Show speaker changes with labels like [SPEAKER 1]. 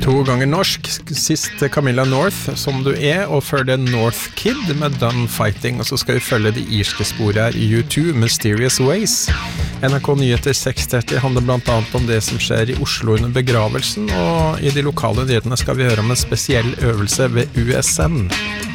[SPEAKER 1] 2 ganger norsk, sist Camilla North, som du og før det North Kid med Done Fighting, og så skal vi følge de irske sporet her, U2, Mysterious Ways. NRK Nyheter 6:30 handler blant annet om det som skjer i Oslo under begravelsen, og i de lokale nyhetene skal vi høre om en spesiell øvelse ved USN.